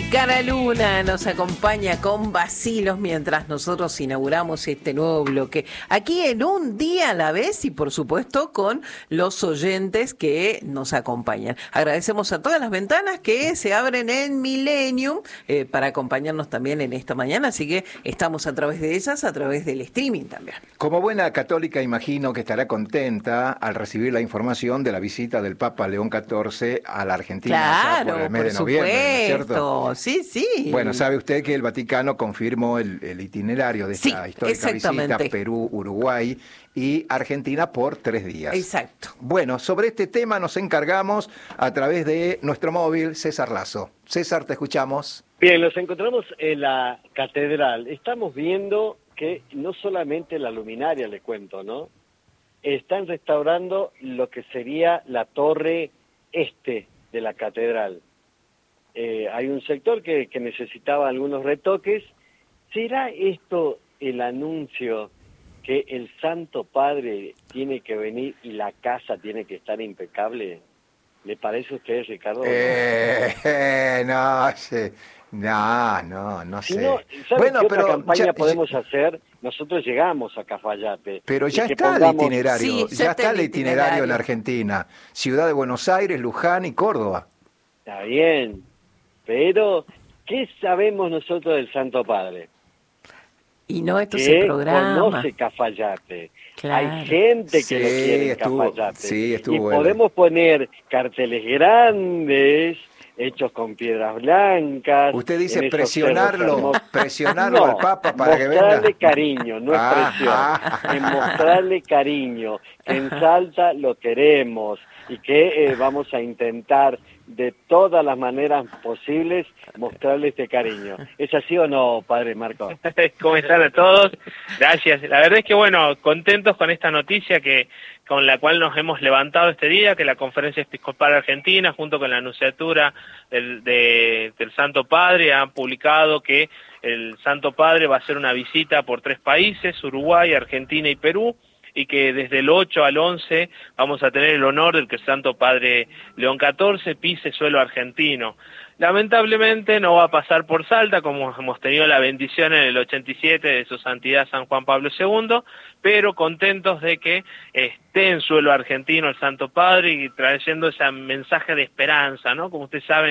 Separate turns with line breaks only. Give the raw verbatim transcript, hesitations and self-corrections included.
Cara Luna nos acompaña con vacilos mientras nosotros inauguramos este nuevo bloque. Aquí en Un Día a la Vez y por supuesto con los oyentes que nos acompañan. Agradecemos a todas las ventanas que se abren en Millennium eh, para acompañarnos también en esta mañana. Así que estamos a través de ellas, a través del streaming también.
Como buena católica imagino que estará contenta al recibir la información de la visita del Papa León catorce a la Argentina.
Claro,
por el mes
por
de noviembre, ¿no es cierto?
Sí, sí.
Bueno, sabe usted que el Vaticano confirmó el, el itinerario de esta
sí,
histórica visita Perú, Uruguay y Argentina por tres días.
Exacto.
Bueno, sobre este tema nos encargamos a través de nuestro móvil, César Lazo. César, te escuchamos.
Bien, nos encontramos en la catedral. Estamos viendo que no solamente la luminaria, le cuento, ¿no? Están restaurando lo que sería la torre este de la catedral. Eh, hay un sector que, que necesitaba algunos retoques. ¿Será esto el anuncio que el Santo Padre tiene que venir y la casa tiene que estar impecable? ¿Le parece a usted, Ricardo?
Eh, eh, no sé. No, no, no
si
sé.
No, ¿sabe
bueno,
qué
pero
otra campaña
ya,
podemos hacer? Nosotros llegamos a Cafayate.
Pero ya está
pongamos...
el itinerario,
sí,
ya, ya está el itinerario, itinerario en Argentina. Ciudad de Buenos Aires, Luján y Córdoba.
Está bien, pero ¿qué sabemos nosotros del Santo Padre?
Y no, esto
que
es el programa.
Conoce Cafayate.
Claro.
Hay gente que
sí,
lo quiere en
estuvo,
Cafayate.
Sí, estuvo
y
bueno.
podemos poner carteles grandes, hechos con piedras blancas.
Usted dice presionarlo, presionarlo
no,
al Papa para que venga.
Mostrarle cariño, no es
ah,
presión.
Ah,
es mostrarle cariño, que en Salta lo queremos y que eh, vamos a intentar de todas las maneras posibles mostrarle este cariño. ¿Es así o no, padre Marco?
¿Cómo están a todos? Gracias. La verdad es que, bueno, contentos con esta noticia que con la cual nos hemos levantado este día, que la Conferencia Episcopal Argentina, junto con la Anunciatura del, de, del Santo Padre, han publicado que el Santo Padre va a hacer una visita por tres países, Uruguay, Argentina y Perú, y que desde el ocho al once vamos a tener el honor del que el Santo Padre León catorce pise suelo argentino. Lamentablemente no va a pasar por Salta, como hemos tenido la bendición en el ochenta y siete de su santidad San Juan Pablo segundo, pero contentos de que esté en suelo argentino el Santo Padre y trayendo ese mensaje de esperanza, ¿no? Como usted sabe,